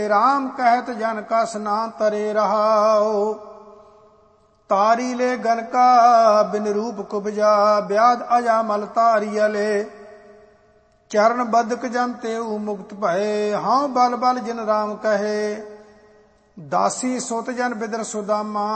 राम कहत जन का स्नान तरे रहाओ। तारी ले गन का बिन रूप कुबजा ब्याद अजामल तारियले। चरण बदक जन तेऊ मुक्त भये हाँ बल बल जिन राम कहे। दासी सुत जन बिदर सुदामा